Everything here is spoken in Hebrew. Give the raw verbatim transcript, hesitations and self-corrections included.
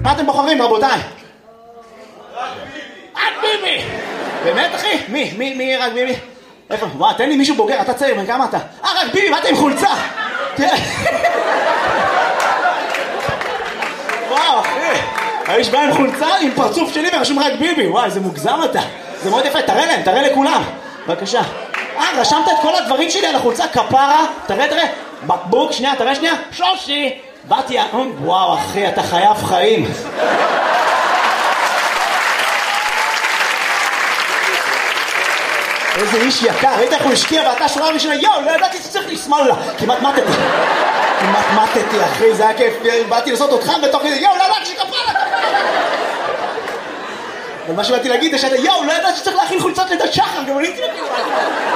מה אתם בוחרים, רבותיי? רק ביבי. רק ביבי! באמת, אחי? מי? מי? מי רק ביבי? איפה? וואו, תן לי מישהו בוגר, אתה צעיר, בן כמה אתה? אה, רק ביבי, באת עם חולצה! וואו, אחי! האיש בא עם חולצה, עם פרצוף שלי ורשום רק ביבי. וואי, זה מוגזם אתה. זה מאוד יפה, תראה להם, תראה לכולם. בבקשה. אה, רשמת את כל הדברים שלי על החולצה, כפרה. תראה, תראה. בקבוק, שנייה, תראה שנייה. שושי. באתי, וואו, אחי, אתה חייב חיים. איזה איש יקר, ראית איך הוא השקיע ואתה שורה ראשונה, יואו, לא ידעתי שצריך לשמאל לה. כמעט מתתי. כמעט מתתי, אחי, זה היה כיף. באתי לעשות אותך בתוך כזה, יואו, לא ידעתי שכפרה. אבל מה שבאתי להגיד זה שאתה, יואו, לא ידעתי שצריך להכין חולצות לידת שחר, גם אני הייתי להכין.